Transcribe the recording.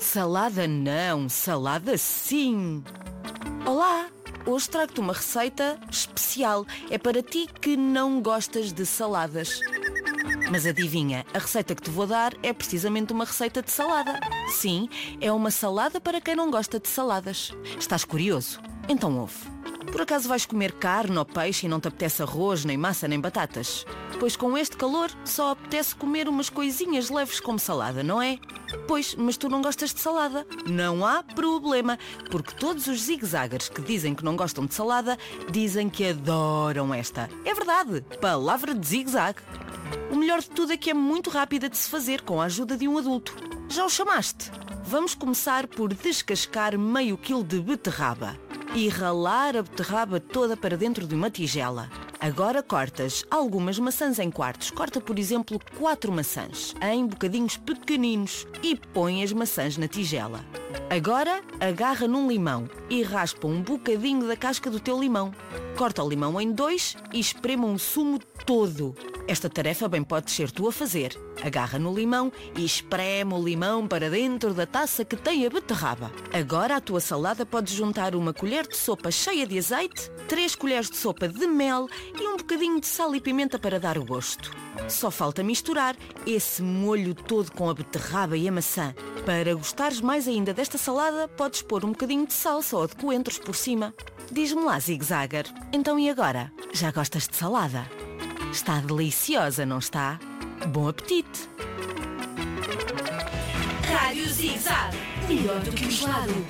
Salada não, salada sim. Olá, hoje trago-te uma receita especial. É para ti que não gostas de saladas. Mas adivinha, a receita que te vou dar é precisamente uma receita de salada. Sim, é uma salada para quem não gosta de saladas. Estás curioso? Então ouve. Por acaso vais comer carne ou peixe e não te apetece arroz, nem massa, nem batatas? Pois com este calor só apetece comer umas coisinhas leves como salada, não é? Pois, mas tu não gostas de salada? Não há problema, porque todos os zigue-zaguers que dizem que não gostam de salada dizem que adoram esta. É verdade, palavra de zigue-zague. O melhor de tudo é que é muito rápida de se fazer com a ajuda de um adulto. Já o chamaste? Vamos começar por descascar meio quilo de beterraba e ralar a beterraba toda para dentro de uma tigela. Agora cortas algumas maçãs em quartos. Corta, por exemplo, 4 maçãs em bocadinhos pequeninos e põe as maçãs na tigela. Agora agarra num limão e raspa um bocadinho da casca do teu limão. Corta o limão em 2 e esprema um sumo todo. Esta tarefa bem pode ser tu a fazer. Agarra no limão e espreme o limão para dentro da taça que tem a beterraba. Agora à tua salada podes juntar uma colher de sopa cheia de azeite, 3 colheres de sopa de mel e um bocadinho de sal e pimenta para dar o gosto. Só falta misturar esse molho todo com a beterraba e a maçã. Para gostares mais ainda desta salada, podes pôr um bocadinho de salsa ou de coentros por cima. Diz-me lá, zigue-zaguer, então e agora? Já gostas de salada? Está deliciosa, não está? Bom apetite! Rádio Zig-Zag, melhor do que o gelado.